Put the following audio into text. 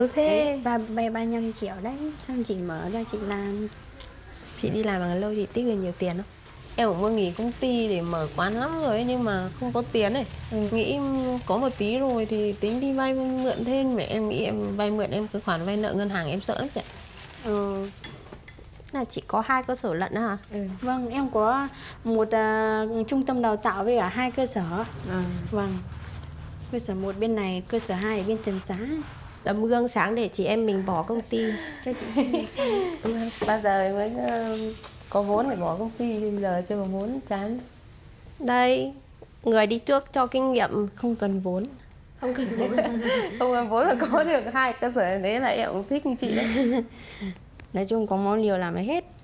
Thế ba 35 triệu đấy, xong chị mở ra chị làm. Chị đi làm bằng lâu chị tích được nhiều tiền không? Em cũng muốn nghỉ công ty để mở quán lắm rồi ấy, nhưng mà không có tiền ấy. Nghĩ có một tí rồi thì tính đi vay mượn thêm. Mẹ em nghĩ em vay mượn em cái khoản vay nợ ngân hàng em sợ lắm chị ạ. Là chị có 2 cơ sở lận hả? Vâng, em có một trung tâm đào tạo với cả 2 cơ sở. Vâng. Cơ sở 1 bên này, cơ sở 2 ở bên Trần Xá. Tấm gương sáng để chị em mình bỏ công ty. Cho chị xin được không? Bao giờ mới có vốn để bỏ công ty, bây giờ chưa có vốn chán. Đây, người đi trước cho kinh nghiệm. Không cần vốn. Không cần vốn. Không cần vốn là có được 2 cơ sở đấy là em cũng thích như chị đấy. Nói chung có món liều làm là hết.